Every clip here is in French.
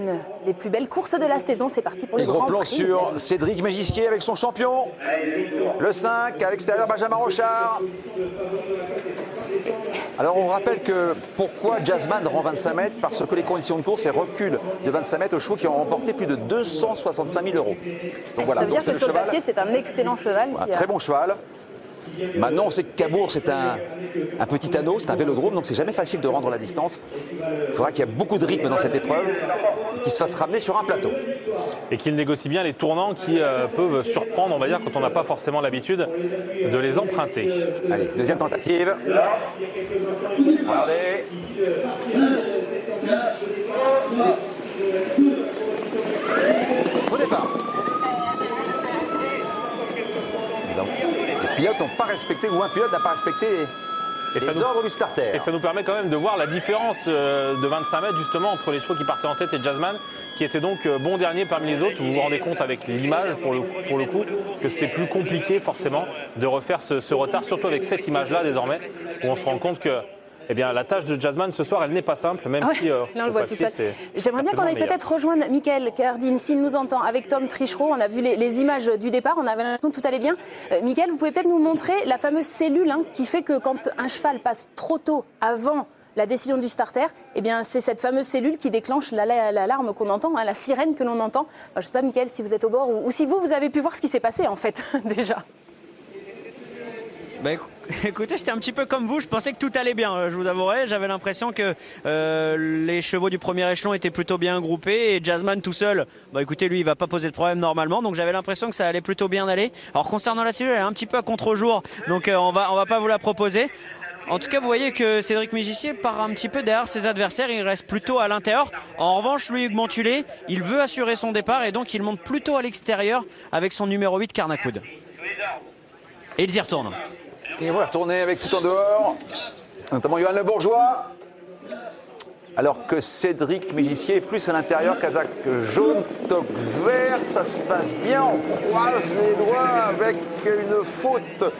une des plus belles courses de la saison. C'est parti pour le Grand Prix. Gros plan sur Cédric Mégissier avec son champion. Le 5, à l'extérieur, Benjamin Rochard. Alors on rappelle que pourquoi Jazzman rend 25 mètres, parce que les conditions de course et recul de 25 mètres aux chevaux qui ont remporté plus de 265 000 €. Donc voilà, ça veut dire que sur le papier, c'est un excellent cheval. Voilà, très bon cheval. Maintenant, on sait que Cabourg, c'est un petit anneau, c'est un vélodrome, donc c'est jamais facile de rendre la distance. Il faudra qu'il y ait beaucoup de rythme dans cette épreuve et qu'il se fasse ramener sur un plateau. Et qu'il négocie bien les tournants qui peuvent surprendre, on va dire, quand on n'a pas forcément l'habitude de les emprunter. Allez, deuxième tentative. Regardez. Au départ. Donc, les pilotes n'ont pas respecté, ou un pilote n'a pas respecté les ordres du starter. Et ça nous permet quand même de voir la différence de 25 mètres justement entre les chevaux qui partaient en tête et Jazzman, qui était donc bon dernier parmi les autres. Vous vous rendez compte avec l'image pour le coup que c'est plus compliqué forcément de refaire ce retard, surtout avec cette image-là désormais, où on se rend compte que eh bien, la tâche de Jazzman ce soir, elle n'est pas simple, même si là, on le voit papier, tout seul. J'aimerais bien qu'on aille peut-être rejoindre Mickaël Cardine, s'il nous entend, avec Tom Trichereau. On a vu les images du départ, on avait l'impression que tout allait bien. Mickaël, vous pouvez peut-être nous montrer la fameuse cellule qui fait que quand un cheval passe trop tôt avant la décision du starter, eh bien, c'est cette fameuse cellule qui déclenche l'alarme qu'on entend, la sirène que l'on entend. Alors, je ne sais pas, Mickaël, si vous êtes au bord ou si vous avez pu voir ce qui s'est passé, en fait, déjà. Bah, écoutez, j'étais un petit peu comme vous, je pensais que tout allait bien, je vous avouerai. J'avais l'impression que les chevaux du premier échelon étaient plutôt bien groupés et Jazzman tout seul, bah écoutez, lui il va pas poser de problème normalement, donc j'avais l'impression que ça allait plutôt bien aller. Alors concernant la cellule, elle est un petit peu à contre-jour, donc on va pas vous la proposer. En tout cas, vous voyez que Cédric Mégissier part un petit peu derrière ses adversaires, il reste plutôt à l'intérieur. En revanche, lui, Hugues Montulé, il veut assurer son départ et donc il monte plutôt à l'extérieur avec son numéro 8, Carnacoud. Et ils y retournent. Et on va retourner avec tout en dehors, notamment Johan Le Bourgeois. Alors que Cédric Mégissier est plus à l'intérieur, casaque jaune, toque verte, ça se passe bien, on croise les doigts avec une faute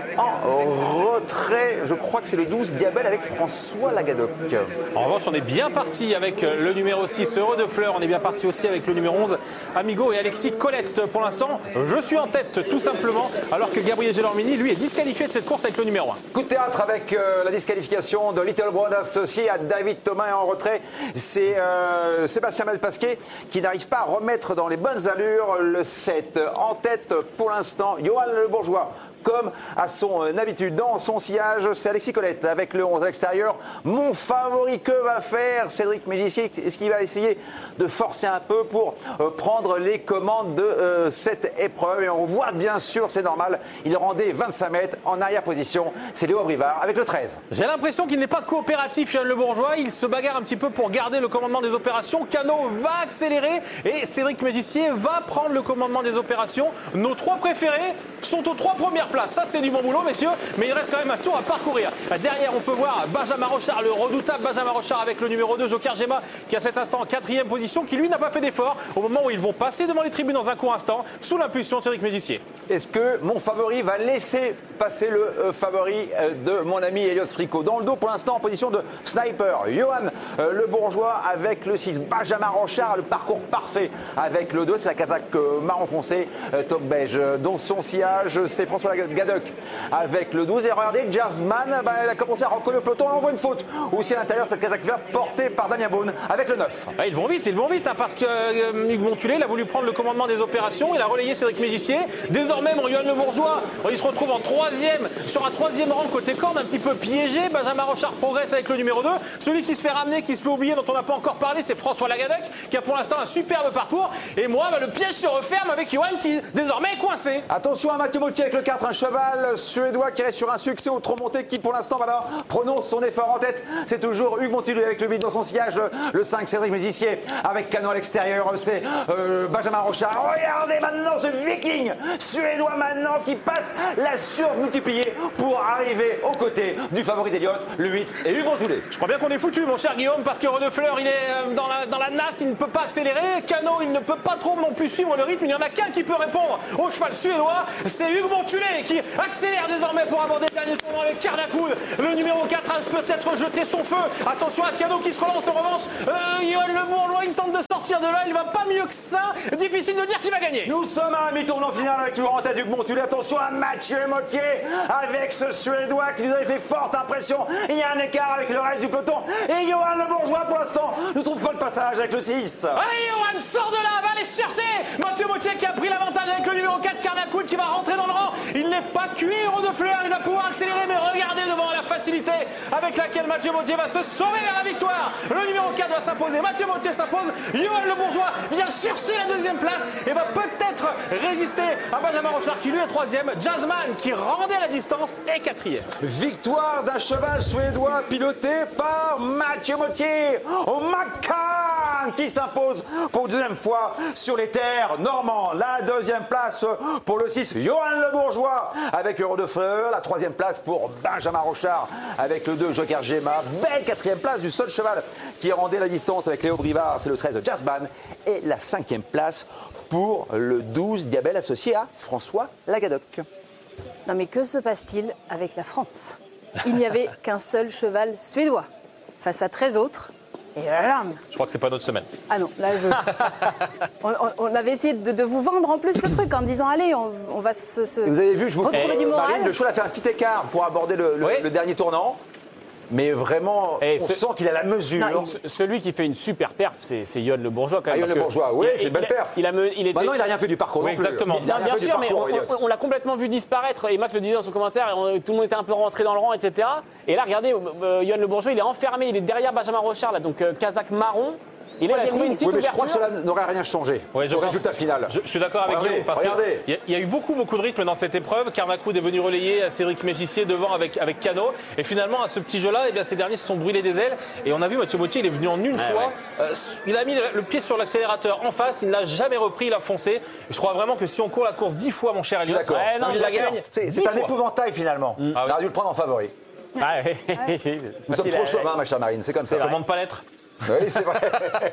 en retrait. Je crois que c'est le 12 Diabel avec François Lagadoc. En revanche, on est bien parti avec le numéro 6, Heureux de Fleur. On est bien parti aussi avec le numéro 11, Amigo et Alexis Colette. Pour l'instant, je suis en tête tout simplement, alors que Gabriel Gelormini, lui, est disqualifié de cette course avec le numéro 1. Coup de théâtre avec la disqualification de Little Brown associé à David Thomas en retrait. C'est Sébastien Malpasquet qui n'arrive pas à remettre dans les bonnes allures le 7. En tête pour l'instant, Johan Le Bourgeois. Comme à son habitude, dans son sillage, c'est Alexis Colette avec le 11 à l'extérieur. Mon favori, que va faire Cédric Mégissier? Est-ce qu'il va essayer de forcer un peu pour prendre les commandes de cette épreuve? Et on voit bien sûr, c'est normal, il rendait 25 mètres en arrière-position. C'est Léo Brivard avec le 13. J'ai l'impression qu'il n'est pas coopératif, Johan Le Bourgeois. Il se bagarre un petit peu pour garder le commandement des opérations. Cano va accélérer et Cédric Mégissier va prendre le commandement des opérations. Nos trois préférés sont aux trois premières places. Ça, c'est du bon boulot, messieurs, mais il reste quand même un tour à parcourir. Derrière, on peut voir Benjamin Rochard, le redoutable Benjamin Rochard avec le numéro 2, Joker Gemma, qui à cet instant en 4e position, qui lui n'a pas fait d'effort au moment où ils vont passer devant les tribunes dans un court instant, sous l'impulsion de Cédric Mégissier. Est-ce que mon favori va laisser passer le favori de mon ami Elliot Fricot? Dans le dos, pour l'instant, en position de sniper, Johan Le Bourgeois avec le 6, Benjamin Rochard, le parcours parfait avec le 2, c'est la casaque marron foncé, top beige. Dans son sillage, c'est François Lagadoc avec le 12. Et regardez, Jazzman, elle a commencé à recoller le peloton et on voit une faute. Aussi à l'intérieur, cette casaque verte portée par Damien Beaune avec le 9. Ah, ils vont vite, parce que Hugues Montulé, il a voulu prendre le commandement des opérations, il a relayé Cédric Mégissier. Désormais, mon Johan Le Bourgeois, il se retrouve en 3e, sur un 3e rang côté corde, un petit peu piégé. Benjamin Rochard progresse avec le numéro 2. Celui qui se fait ramener, qui se fait oublier, dont on n'a pas encore parlé, c'est François Lagadoc, qui a pour l'instant un superbe parcours. Et moi, le piège se referme avec Johan qui désormais est coincé. Attention à Mathieu Moutier avec le 4, un cheval suédois qui reste sur un succès au trop monté, qui pour l'instant prononce son effort en tête. C'est toujours Hugues Montulé avec le 8 dans son sillage, le 5 Cédric Mégissier avec Cano à l'extérieur, c'est Benjamin Rochard. Regardez maintenant ce viking suédois maintenant qui passe la surmultipliée pour arriver aux côtés du favori d'Eliott, le 8 et Hugues Montulé. Je crois bien qu'on est foutu, mon cher Guillaume, parce que Redefleur, il est dans la nasse, il ne peut pas accélérer. Cano, il ne peut pas trop non plus suivre le rythme. Il n'y en a qu'un qui peut répondre au cheval suédois, c'est Hugues Montulé. Mathieu-Mottier qui accélère désormais pour aborder le dernier tournant avec Carnacoud. Le numéro 4 a peut-être jeté son feu. Attention à Cano qui se relance en revanche. Yoann Le Bourgeois, il tente de sortir de là. Il va pas mieux que ça. Difficile de dire qui va gagner. Nous sommes à un mi-tournant final avec toujours en tête du Montulé. Attention à Mathieu-Mottier avec ce Suédois qui nous avait fait forte impression. Il y a un écart avec le reste du peloton. Et Yoann Le Bourgeois, pour l'instant, ne trouve pas le passage avec le 6. Allez, Yoann sort de là, va aller chercher Mathieu-Mottier qui a pris l'avantage avec le numéro 4, Carnacoud, qui va rentrer dans le rang. Il n'est pas cuit, Héros de Fleur. Il va pouvoir accélérer, mais regardez devant la facilité avec laquelle Mathieu-Mottier va se sauver vers la victoire. Le numéro 4 va s'imposer. Mathieu-Mottier s'impose. Yoann Le Bourgeois vient chercher la deuxième place et va peut-être résister à Benjamin Rochard qui lui est troisième. Jazzman qui rendait la distance est quatrième. Victoire d'un cheval suédois piloté par Mathieu-Mottier. McCann qui s'impose pour une deuxième fois sur les terres normandes. La deuxième place pour le 6, Yoann Le Bourgeois avec Héros de Fleur. La troisième place pour Benjamin Rochard avec le 2, Joker Gemma. Belle quatrième place du seul cheval qui rendait la distance avec Léo Brivard, c'est le 13, Jazzman. Et la cinquième place pour le 12, Diabel associé à François Lagadoc. Non mais que se passe-t-il avec la France? Il n'y avait qu'un seul cheval suédois face à 13 autres. Et là, Je crois que c'est pas notre semaine. ah non, là on avait essayé de vous vendre en plus le truc en disant allez, on va se Vous avez vu, je vous retrouver du moral. Marine, le cheval a fait un petit écart pour aborder le dernier tournant. Mais vraiment, on sent qu'il a la mesure. Non, Celui qui fait une super perf, c'est Yoann Le Bourgeois quand même. Yoann Le Bourgeois, oui, c'est une belle perf. Maintenant, il n'a rien fait du parcours non plus. Exactement. Bien sûr, mais on l'a complètement vu disparaître. Et Max le disait dans son commentaire, tout le monde était un peu rentré dans le rang, etc. Et là, regardez, Yoann Le Bourgeois, il est enfermé, il est derrière Benjamin Rochard, là, donc Kazakh marron. Il a trouvé une petite mais je crois ouverture. que cela n'aurait rien changé au résultat final. Je suis d'accord avec Guillaume parce regardez. qu'il y a eu beaucoup de rythme dans cette épreuve. Carnacoud est venu relayer à Cédric Mégissier devant avec Cano. Et finalement, à ce petit jeu-là, eh bien, ces derniers se sont brûlés des ailes. Et on a vu Mathieu-Mottier, il est venu en une fois. Il a mis le pied sur l'accélérateur en face. Il ne l'a jamais repris, il a foncé. Et je crois vraiment que si on court la course 10 fois, mon cher Elliot, D'accord. il la gagne. C'est un épouvantail finalement. On aurait dû le prendre en favori. Nous sommes trop chauvins, ma chère Marine, c'est comme ça. Comment ne pas l'être? Oui, c'est vrai.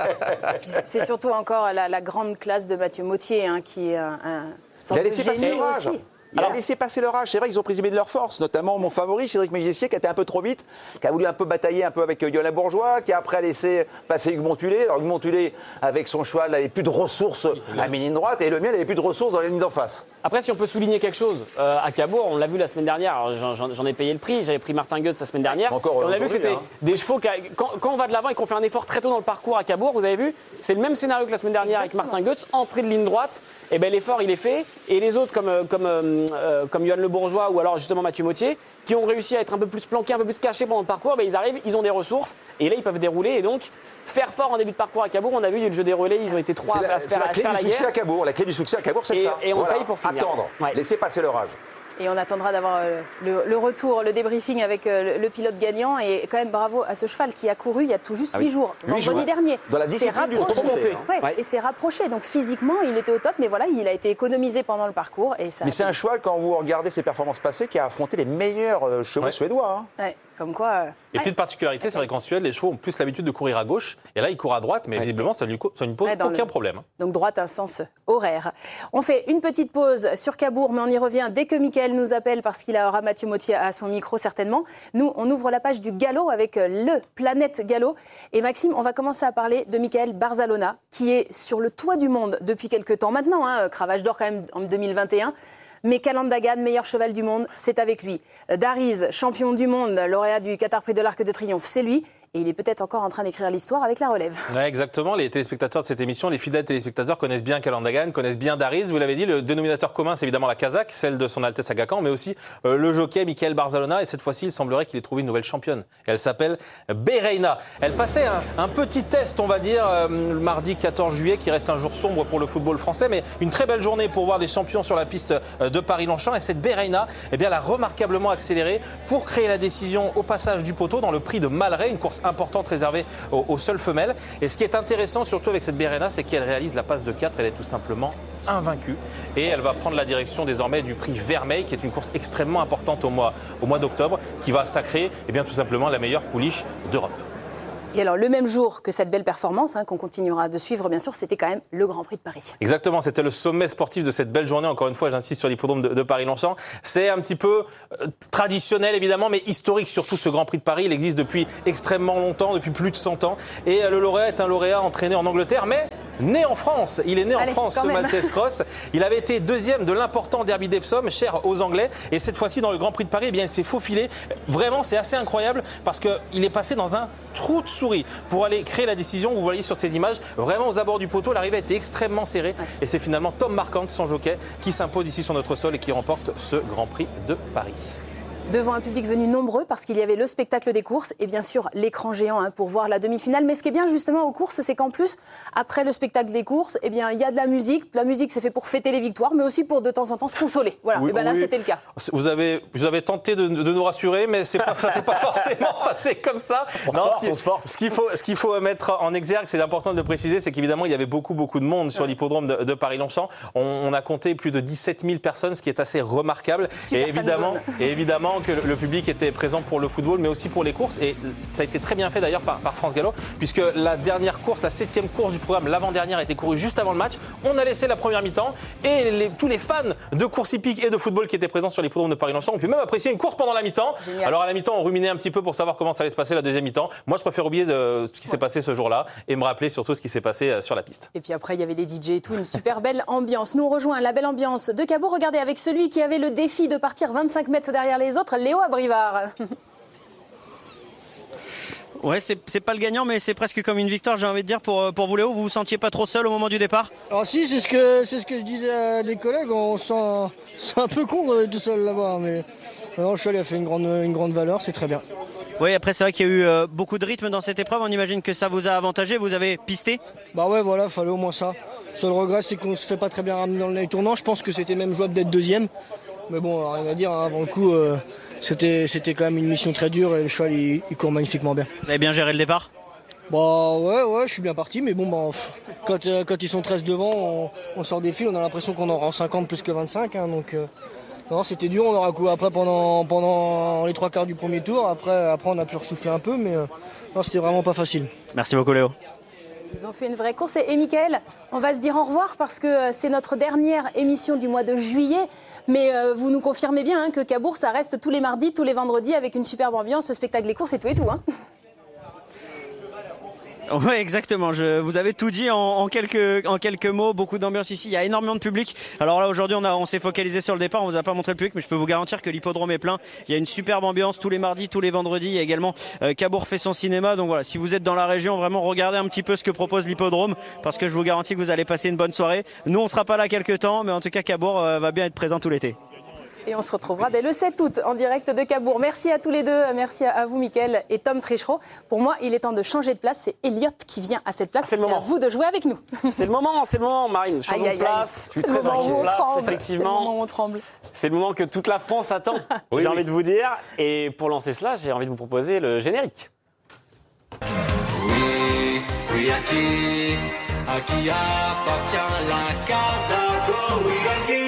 C'est surtout encore la grande classe de Mathieu-Mottier qui est un Il a laissé passer l'orage. aussi. Il a laissé passer l'orage. C'est vrai qu'ils ont présumé de leur force, notamment mon favori, Cédric Mégissier, qui a été un peu trop vite, qui a voulu un peu batailler un peu avec Yoann Le Bourgeois, qui a après laissé passer Hugues Montulé. Alors Hugues Montulé, avec son cheval, n'avait plus de ressources à mi-ligne droite, et le mien n'avait plus de ressources dans les lignes d'en face. Après, si on peut souligner quelque chose, à Cabourg, on l'a vu la semaine dernière, alors j'en ai payé le prix, j'avais pris Martin Goetz la semaine dernière. Encore on a vu que c'était hein. des chevaux, quand on va de l'avant et qu'on fait un effort très tôt dans le parcours à Cabourg, vous avez vu, c'est le même scénario que la semaine dernière avec Martin Goetz, entrée de ligne droite, et ben l'effort il est fait, et les autres comme Yoann Le Bourgeois ou alors justement Mathieu-Mottier, qui ont réussi à être un peu plus planqués, un peu plus cachés pendant le parcours, ben ils arrivent, ils ont des ressources, et là ils peuvent dérouler, et donc faire fort en début de parcours à Cabourg, on a vu le jeu des relais, ils ont été trois à se faire la guerre. La clé du succès à Cabourg, la clé du succès à Cabourg, c'est ça. Et on paye pour finir. Attendre, laisser passer l'orage. Et on attendra d'avoir le retour, le débriefing avec le pilote gagnant. Et quand même bravo à ce cheval qui a couru il y a tout juste 8 jours, vendredi dernier. Dans la discipline du remonté. Et s'est rapproché. Donc physiquement, il était au top, mais voilà, il a été économisé pendant le parcours. Et ça mais c'est un cheval, quand vous regardez ses performances passées, qui a affronté les meilleurs chevaux suédois. Hein. Ouais, comme quoi. Et petite particularité, c'est vrai qu'en Suède, les chevaux ont plus l'habitude de courir à gauche. Et là, ils courent à droite, mais visiblement, ça ne pose aucun problème. Donc droite, un sens horaire. On fait une petite pause sur Cabourg, mais on y revient dès que Mickaël nous appelle, parce qu'il aura Mathieu-Mottier à son micro certainement. Nous, on ouvre la page du galop avec le Planète Galop. Et Maxime, on va commencer à parler de Mickaël Barzalona, qui est sur le toit du monde depuis quelques temps maintenant. Cravache d'or quand même en 2021. Mais Calandagan, meilleur cheval du monde, c'est avec lui. Dariz, champion du monde, lauréat du Qatar Prix de l'Arc de Triomphe, c'est lui. Et il est peut-être encore en train d'écrire l'histoire avec la relève. Ouais, exactement. Les téléspectateurs de cette émission, les fidèles téléspectateurs connaissent bien Calandagan, connaissent bien Dariz. Vous l'avez dit, le dénominateur commun, c'est évidemment la Kazakh, celle de son Altesse Aga Khan, mais aussi le jockey Mickaël Barzalona. Et cette fois-ci, il semblerait qu'il ait trouvé une nouvelle championne. Et elle s'appelle Bereina. Elle passait un petit test, on va dire, le mardi 14 juillet, qui reste un jour sombre pour le football français, mais une très belle journée pour voir des champions sur la piste de Paris-Longchamp. Et cette Bereina, eh bien, elle a remarquablement accéléré pour créer la décision au passage du poteau dans le prix de Malray, une course importante réservée aux seules femelles. Et ce qui est intéressant surtout avec cette Bereina, c'est qu'elle réalise la passe de 4, elle est tout simplement invaincue. Et elle va prendre la direction désormais du prix Vermeil, qui est une course extrêmement importante au mois d'octobre, qui va sacrer tout simplement la meilleure pouliche d'Europe. Et alors, le même jour que cette belle performance, qu'on continuera de suivre, bien sûr, c'était quand même le Grand Prix de Paris. Exactement, c'était le sommet sportif de cette belle journée. Encore une fois, j'insiste sur l'hippodrome de Paris-Longchamp. C'est un petit peu traditionnel, évidemment, mais historique, surtout ce Grand Prix de Paris. Il existe depuis extrêmement longtemps, depuis plus de 100 ans. Et le lauréat est un lauréat entraîné en Angleterre, mais né en France. Il est né en France, ce Maltese Cross. Il avait été deuxième de l'important Derby d'Epsom, cher aux Anglais. Et cette fois-ci, dans le Grand Prix de Paris, eh bien, il s'est faufilé. Vraiment, c'est assez incroyable parce qu'il est passé dans un trou de souris pour aller créer la décision. Vous voyez sur ces images, vraiment aux abords du poteau, l'arrivée a été extrêmement serrée. Et c'est finalement Tom Marquand, son jockey, qui s'impose ici sur notre sol et qui remporte ce Grand Prix de Paris. Devant un public venu nombreux parce qu'il y avait le spectacle des courses et bien sûr l'écran géant pour voir la demi-finale. Mais ce qui est bien justement aux courses, c'est qu'en plus, après le spectacle des courses, eh bien, il y a de la musique. La musique, c'est fait pour fêter les victoires, mais aussi pour de temps en temps se consoler. Voilà, oui, et bien là, c'était le cas. Vous avez tenté de nous rassurer, mais ça s'est pas forcément passé comme ça. On se force. Ce qu'il faut mettre en exergue, c'est important de le préciser, c'est qu'évidemment, il y avait beaucoup de monde sur l'hippodrome de Paris-Longchamp. On a compté plus de 17 000 personnes, ce qui est assez remarquable. Et évidemment que le public était présent pour le football, mais aussi pour les courses. Et ça a été très bien fait d'ailleurs par France Gallo, puisque la dernière course, la 7e course du programme, l'avant-dernière, a été courue juste avant le match. On a laissé la première mi-temps et tous les fans de course hippique et de football qui étaient présents sur l'hippodrome de Paris-Longchamp ont pu même apprécier une course pendant la mi-temps. Génial. Alors à la mi-temps, on ruminait un petit peu pour savoir comment ça allait se passer la deuxième mi-temps. Moi, je préfère oublier de ce qui s'est passé ce jour-là et me rappeler surtout ce qui s'est passé sur la piste. Et puis après, il y avait les DJ et tout, une super belle ambiance. Nous, on rejoint la belle ambiance de Cabourg. Regardez, avec celui qui avait le défi de partir 25 mètres derrière les autres, Léo Abrivard. Ouais, c'est pas le gagnant, mais c'est presque comme une victoire, j'ai envie de dire, pour vous Léo. Vous vous sentiez pas trop seul au moment du départ? Alors si, c'est ce que je disais à des collègues, on se sent un peu con d'être tout seul là-bas, mais non, le cheval a fait une grande valeur, c'est très bien. Oui, après c'est vrai qu'il y a eu beaucoup de rythme dans cette épreuve, on imagine que ça vous a avantagé, vous avez pisté? Bah ouais, voilà, fallait au moins ça. Le seul regret, c'est qu'on se fait pas très bien ramener dans les tournants, je pense que c'était même jouable d'être deuxième, mais bon, rien à dire, avant le coup, c'était quand même une mission très dure et le cheval il court magnifiquement bien. Vous avez bien géré le départ? Bah ouais, je suis bien parti, mais bon, quand ils sont 13 devant, on sort des fils, on a l'impression qu'on en rend 50 plus que 25, donc non, c'était dur, on aura couru après pendant les 3 quarts du premier tour, après on a pu ressouffler un peu, mais non, c'était vraiment pas facile. Merci beaucoup Léo. Ils ont fait une vraie course. Et Mickaël, on va se dire au revoir parce que c'est notre dernière émission du mois de juillet. Mais vous nous confirmez bien que Cabourg, ça reste tous les mardis, tous les vendredis avec une superbe ambiance, ce spectacle des courses et tout et tout. Oui, exactement. Vous avez tout dit en quelques mots. Beaucoup d'ambiance ici. Il y a énormément de public. Alors là, aujourd'hui, on s'est focalisé sur le départ. On vous a pas montré le public, mais je peux vous garantir que l'hippodrome est plein. Il y a une superbe ambiance tous les mardis, tous les vendredis. Il y a également Cabourg fait son cinéma. Donc voilà, si vous êtes dans la région, vraiment regardez un petit peu ce que propose l'hippodrome, parce que je vous garantis que vous allez passer une bonne soirée. Nous, on sera pas là quelques temps, mais en tout cas, Cabourg va bien être présent tout l'été. Et on se retrouvera dès le 7 août en direct de Cabourg. Merci à tous les deux. Merci à vous, Mickaël et Tom Trichereau. Pour moi, il est temps de changer de place. C'est Elliot qui vient à cette place. C'est à vous de jouer avec nous. C'est le moment, Marine. Changeons de place. C'est le moment où on tremble. Effectivement. C'est le moment où on tremble. C'est le moment que toute la France attend, j'ai envie de vous dire. Et pour lancer cela, j'ai envie de vous proposer le générique. Oui, à qui appartient la casa? Oui, à qui?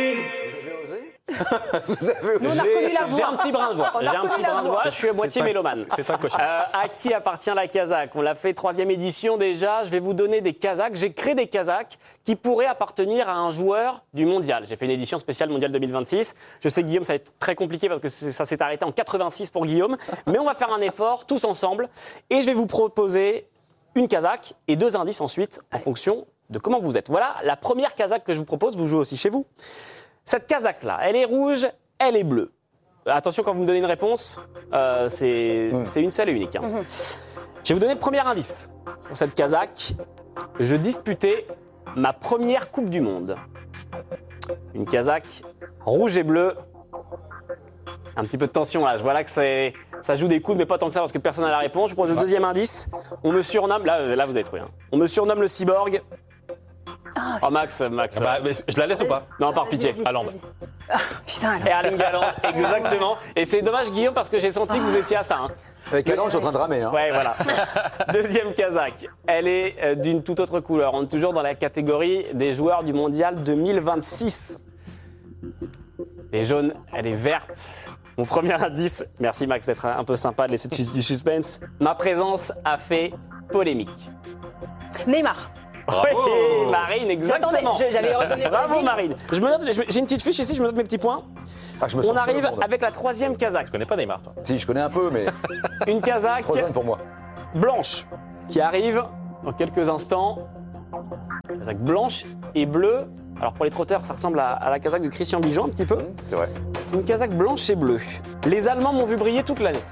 Vous avez Nous, on a reconnu la voix. J'ai un petit brin de voix. Je suis à moitié mélomane. C'est un cauchemar. À qui appartient la Kazakh? On l'a fait 3e édition déjà. Je vais vous donner des Kazakhs. J'ai créé des Kazakhs qui pourraient appartenir à un joueur du mondial. J'ai fait une édition spéciale mondial 2026. Je sais que Guillaume, ça va être très compliqué parce que ça s'est arrêté en 86 pour Guillaume. Mais on va faire un effort tous ensemble. Et je vais vous proposer une Kazakh et 2 indices ensuite en fonction de comment vous êtes. Voilà la première Kazakh que je vous propose. Vous jouez aussi chez vous. Cette Kazakh-là, elle est rouge, elle est bleue. Attention quand vous me donnez une réponse, c'est une seule et unique. Je vais vous donner le premier indice. Sur cette Kazakh, je disputais ma première Coupe du Monde. Une Kazakh rouge et bleue. Un petit peu de tension là, je vois là que ça joue des coudes, mais pas tant que ça parce que personne n'a la réponse. Je prends le deuxième indice. On me surnomme, là vous avez trouvé. On me surnomme le cyborg. Oh Max. Bah, je la laisse ou pas? Non, par pitié. À Lambe. Putain, alors. Erling Haaland, exactement. Et c'est dommage, Guillaume, parce que j'ai senti que vous étiez à ça. Avec Haaland, je suis en train de ramer. Ouais, voilà. Deuxième Kazakh. Elle est d'une toute autre couleur. On est toujours dans la catégorie des joueurs du mondial 2026. Elle est jaune, elle est verte. Mon premier indice, merci Max d'être un peu sympa, de laisser du suspense. Ma présence a fait polémique. Neymar. Oui, Marine, exactement. J'attendais, j'avais redonné le Bravo Brésil. Marine. J'ai une petite fiche ici, je me note mes petits points. Ah, je me sens On seul au arrive monde. avec la 3e Kazakh. Tu connais pas Neymar, toi? Si, je connais un peu, mais Une Kazakh trop jeune pour moi. blanche qui arrive dans quelques instants. Kazakh blanche et bleue. Alors pour les trotteurs, ça ressemble à la Kazakh de Christian Bijan un petit peu. C'est vrai. Une Kazakh blanche et bleue. Les Allemands m'ont vu briller toute l'année.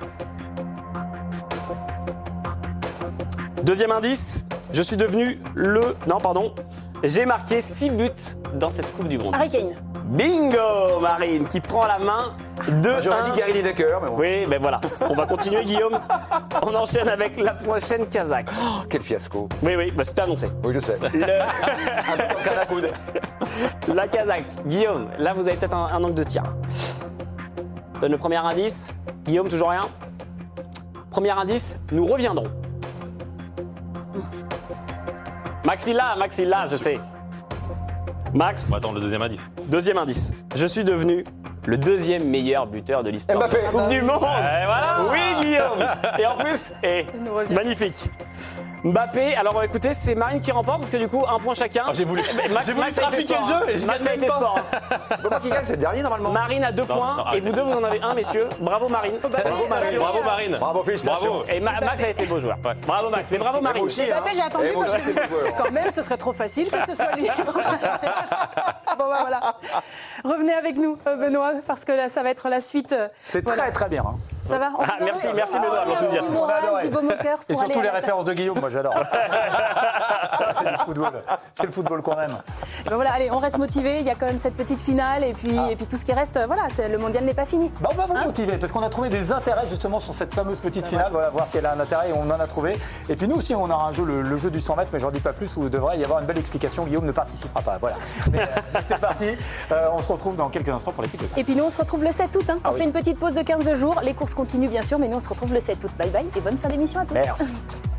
Deuxième indice, je suis devenu j'ai marqué 6 buts dans cette Coupe du Monde. Harry Kane. Bingo, Marine, qui prend la main 2-1. J'aurais dit Gary Lineker, mais bon. Oui, ben voilà. On va continuer, Guillaume. On enchaîne avec la prochaine Kazakh. Oh, quel fiasco. Oui, bah, c'était annoncé. Oui, je sais. Un peu comme Kanakoud. La Kazakh. Guillaume, là, vous avez peut-être un angle de tir. Donne le premier indice. Guillaume, toujours rien. Premier indice, nous reviendrons. Maxilla, je sais. Max, On va attendre le deuxième indice. deuxième indice. Je suis devenu le 2e meilleur buteur de l'histoire. Mbappé. de la Coupe du Monde. Et voilà. Oui, Guillaume. Et en plus, nous revient. magnifique. Mbappé, alors écoutez, c'est Marine qui remporte parce que du coup, un point chacun. J'ai voulu Max a été trafiquer le sport, jeu et je Max gagne a même été pas. sport. Bon, moi qui gagne, c'est le dernier normalement. Marine a 2 points non, et arrêtez. vous deux, vous en avez un, messieurs. Bravo Marine. Bravo, Marine. Bravo Marine. Bravo, félicitations. Bravo. Et Max a été beau joueur. Bravo Max, mais bravo Marine. Moi aussi, hein. Mbappé, j'ai attendu Et moi parce aussi, que c'est joueur. quand même, ce serait trop facile que ce soit lui. Bon, bah voilà. Revenez avec nous, Benoît, parce que là, ça va être la suite. C'était Voilà. très bien. Hein. Ça va On Ah, vous merci, envoie- merci Benoît, on l'enthousiasme. Du moral, On a adoré. du baume au cœur Et pour aller surtout à les la- références de Guillaume, moi j'adore. C'est du football. C'est le football qu'on aime. Ben voilà, allez, on reste motivé. Il y a quand même cette petite finale et puis tout ce qui reste. Voilà, le mondial n'est pas fini. Bah, on va vous motiver parce qu'on a trouvé des intérêts justement sur cette fameuse petite finale. Voilà, voir si elle a un intérêt et on en a trouvé. Et puis nous aussi, on aura un jeu, le jeu du 100 mètres, mais j'en dis pas plus où il devrait y avoir une belle explication. Guillaume ne participera pas. Voilà. Mais c'est parti. On se retrouve dans quelques instants pour l'équipe de Et puis nous, on se retrouve le 7 août. On fait une petite pause de 15 jours. Les courses continuent bien sûr, mais nous, on se retrouve le 7 août. Bye bye et bonne fin d'émission à tous. Merci.